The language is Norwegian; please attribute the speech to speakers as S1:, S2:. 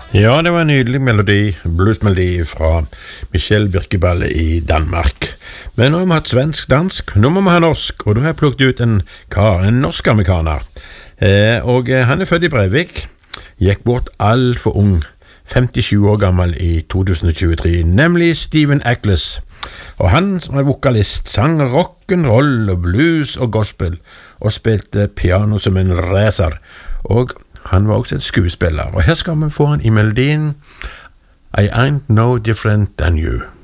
S1: Ja, det var en nydelig melodi, bluesmelodi fra Michel Birkeballe i Danmark. Men nå har vi hatt svensk-dansk, nå må vi ha norsk, og da har jeg plukket ut en norsk-amerikaner. Han er født i Breivik, gikk bort alt for ung, 57 år gammel i 2023, nemlig Stephen Eccles. Og han som er vokalist, sang rock'n'roll og blues og gospel, og spilte piano som en racer, og han var også en skuespiller, og her skal vi få han i melodien I Ain't No Different Than You.